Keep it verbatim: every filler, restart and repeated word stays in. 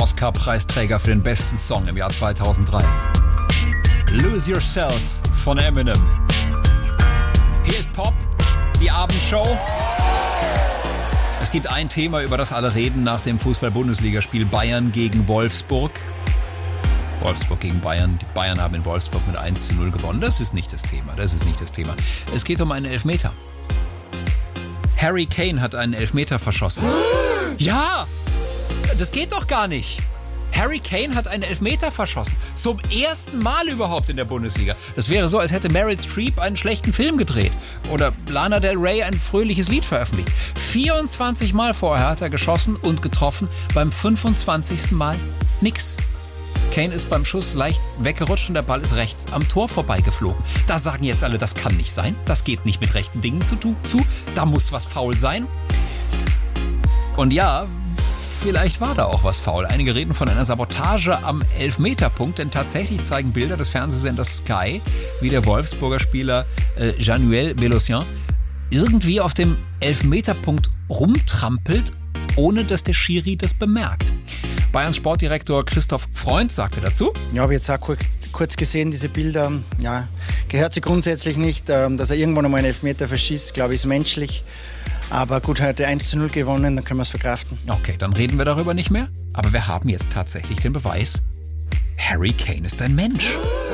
Oscar-Preisträger für den besten Song im Jahr zweitausenddrei. Lose Yourself von Eminem. Hier ist Pop, die Abendshow. Es gibt ein Thema, über das alle reden nach dem Fußball-Bundesligaspiel Bayern gegen Wolfsburg. Wolfsburg gegen Bayern. Die Bayern haben in Wolfsburg mit eins zu null gewonnen. Das ist nicht das Thema. Das ist nicht das Thema. Es geht um einen Elfmeter. Harry Kane hat einen Elfmeter verschossen. Ja! Das geht doch gar nicht. Harry Kane hat einen Elfmeter verschossen. Zum ersten Mal überhaupt in der Bundesliga. Das wäre so, als hätte Meryl Streep einen schlechten Film gedreht. Oder Lana Del Rey ein fröhliches Lied veröffentlicht. vierundzwanzig Mal vorher hat er geschossen und getroffen. Beim fünfundzwanzigsten Mal nix. Kane ist beim Schuss leicht weggerutscht und der Ball ist rechts am Tor vorbeigeflogen. Da sagen jetzt alle, das kann nicht sein. Das geht nicht mit rechten Dingen zu. zu. Da muss was faul sein. Und ja, vielleicht war da auch was faul. Einige reden von einer Sabotage am Elfmeterpunkt, denn tatsächlich zeigen Bilder des Fernsehsenders Sky, wie der Wolfsburger Spieler äh, Januel Belocian irgendwie auf dem Elfmeterpunkt rumtrampelt, ohne dass der Schiri das bemerkt. Bayerns Sportdirektor Christoph Freund sagte dazu: Ja, habe jetzt auch kurz, kurz gesehen, diese Bilder. Ja, gehört sie grundsätzlich nicht. Dass er irgendwann einmal einen Elfmeter verschießt, glaube ich, ist menschlich. Aber gut, er hat eins zu null gewonnen, dann können wir es verkraften. Okay, dann reden wir darüber nicht mehr. Aber wir haben jetzt tatsächlich den Beweis: Harry Kane ist ein Mensch.